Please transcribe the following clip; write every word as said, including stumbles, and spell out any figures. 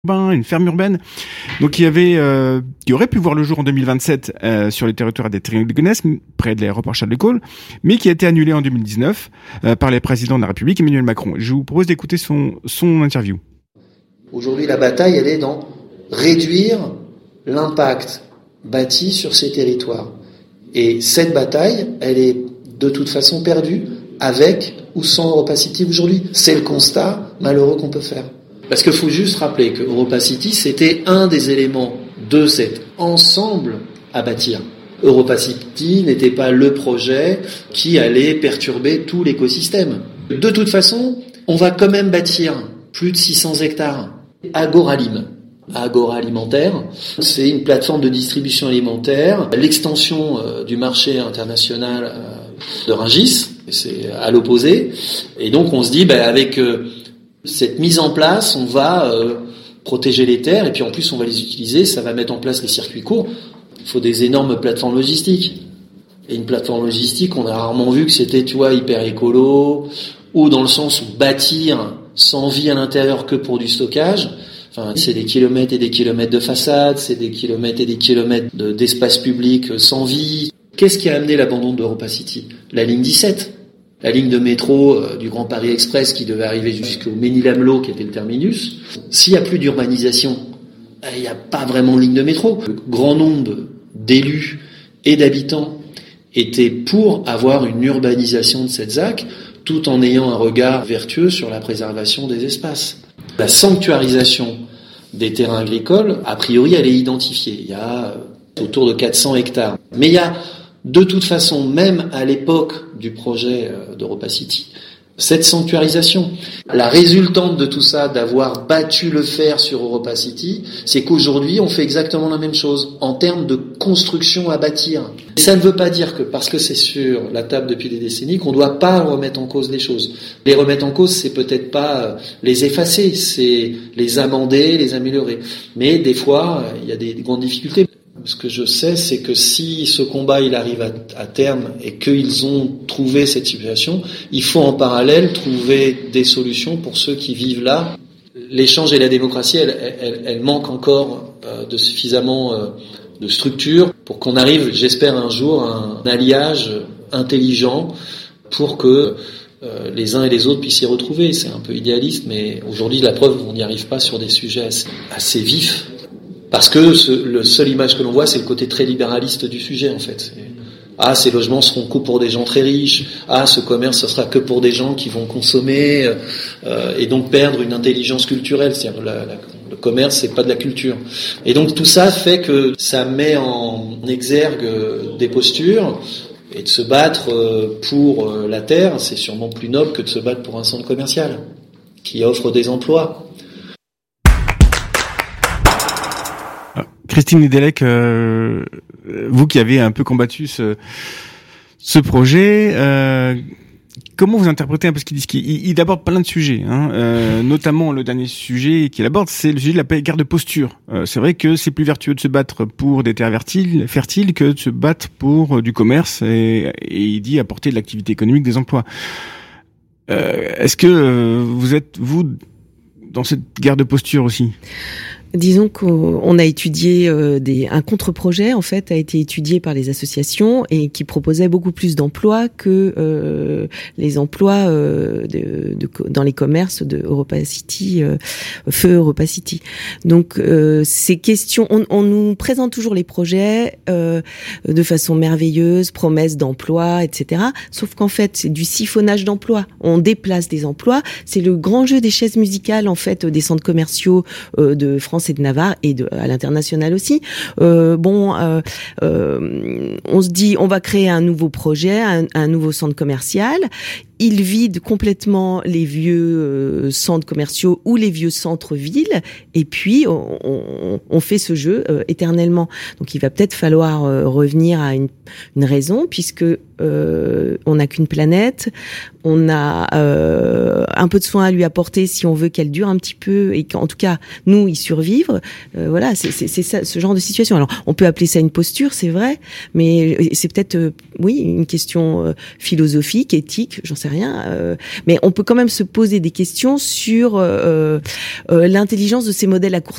une ferme urbaine, donc qui avait, euh, qui aurait pu voir le jour en deux mille vingt-sept euh, sur les territoires des Triangles de Gonesse, près de l'aéroport Charles de Gaulle, mais qui a été annulée en deux mille dix-neuf euh, par les présidents de la République, Emmanuel Macron. Je vous propose d'écouter son son interview. Aujourd'hui, la bataille, elle est dans réduire l'impact bâti sur ces territoires. Et cette bataille, elle est de toute façon perdue, avec ou sans Europa City aujourd'hui. C'est le constat malheureux qu'on peut faire. Parce qu'il faut juste rappeler que Europa City, c'était un des éléments de cet ensemble à bâtir. Europa City n'était pas le projet qui allait perturber tout l'écosystème. De toute façon, on va quand même bâtir plus de six cents hectares. Agoralim. Agora Alimentaire, c'est une plateforme de distribution alimentaire, l'extension euh, du marché international euh, de Rungis, c'est à l'opposé. Et donc on se dit, bah, avec euh, cette mise en place, on va euh, protéger les terres, et puis en plus on va les utiliser, ça va mettre en place les circuits courts. Il faut des énormes plateformes logistiques. Et une plateforme logistique, on a rarement vu que c'était, tu vois, hyper écolo, ou dans le sens où bâtir sans vie à l'intérieur que pour du stockage. Enfin, c'est des kilomètres et des kilomètres de façade, c'est des kilomètres et des kilomètres de, d'espace public sans vie. Qu'est-ce qui a amené l'abandon d'Europa City ? La ligne dix-sept. La ligne de métro euh, du Grand Paris Express qui devait arriver jusqu'au Mesnil-Amelot qui était le terminus. S'il n'y a plus d'urbanisation, il n'y a pas vraiment de ligne de métro. Le grand nombre d'élus et d'habitants étaient pour avoir une urbanisation de cette Z A C, tout en ayant un regard vertueux sur la préservation des espaces. La sanctuarisation des terrains agricoles, a priori, elle est identifiée. Il y a autour de quatre cents hectares. Mais il y a, de toute façon, même à l'époque du projet d'Europa City, cette sanctuarisation. La résultante de tout ça, d'avoir battu le fer sur Europa City, c'est qu'aujourd'hui, on fait exactement la même chose en termes de construction à bâtir. Et ça ne veut pas dire que parce que c'est sur la table depuis des décennies qu'on ne doit pas remettre en cause les choses. Les remettre en cause, c'est peut-être pas les effacer, c'est les amender, les améliorer. Mais des fois, il y a des grandes difficultés. Ce que je sais, c'est que si ce combat il arrive à, à terme et qu'ils ont trouvé cette situation, il faut en parallèle trouver des solutions pour ceux qui vivent là. L'échange et la démocratie, elle, elle, elle manque encore euh, de suffisamment euh, de structure pour qu'on arrive, j'espère un jour, à un alliage intelligent pour que euh, les uns et les autres puissent s'y retrouver. C'est un peu idéaliste, mais aujourd'hui, la preuve, on n'y arrive pas sur des sujets assez, assez vifs. Parce que ce, le seule image que l'on voit, c'est le côté très libéraliste du sujet, en fait. C'est, ah, ces logements seront que pour des gens très riches. Ah, ce commerce, ce sera que pour des gens qui vont consommer euh, et donc perdre une intelligence culturelle. C'est-à-dire la, la, le commerce, c'est pas de la culture. Et donc tout ça fait que ça met en exergue des postures. Et de se battre pour la terre, c'est sûrement plus noble que de se battre pour un centre commercial qui offre des emplois. Christine Nedelec, euh, vous qui avez un peu combattu ce, ce projet, euh, comment vous interprétez un peu ce qu'il dit, il, il aborde plein de sujets, hein, euh, notamment le dernier sujet qu'il aborde, c'est le sujet de la guerre de posture. Euh, c'est vrai que c'est plus vertueux de se battre pour des terres fertiles, fertiles que de se battre pour du commerce et, et il dit apporter de l'activité économique, des emplois. Euh, est-ce que euh, vous êtes, vous, dans cette guerre de posture aussi ? Disons qu'on a étudié euh, des, un contre-projet en fait a été étudié par les associations et qui proposait beaucoup plus d'emplois que euh, les emplois euh, de, de, dans les commerces de Europa City, euh, feu Europa City. Donc euh, ces questions, on, on nous présente toujours les projets euh, de façon merveilleuse, promesses d'emplois, et cetera. Sauf qu'en fait c'est du siphonnage d'emplois. On déplace des emplois. C'est le grand jeu des chaises musicales en fait des centres commerciaux euh, de France et de Navarre et de, à l'international aussi. Euh, bon, euh, euh, on se dit, on va créer un nouveau projet, un, un nouveau centre commercial. Il vide complètement les vieux euh, centres commerciaux ou les vieux centres-villes, et puis on, on, on fait ce jeu euh, éternellement. Donc il va peut-être falloir euh, revenir à une, une raison, puisque euh, on n'a qu'une planète, on a euh, un peu de soin à lui apporter si on veut qu'elle dure un petit peu et qu'en tout cas nous y survivre. Euh, voilà, c'est, c'est, c'est ça, ce genre de situation. Alors on peut appeler ça une posture, c'est vrai, mais c'est peut-être euh, oui une question euh, philosophique, éthique, j'en sais rien. Euh, mais on peut quand même se poser des questions sur euh, euh, l'intelligence de ces modèles à court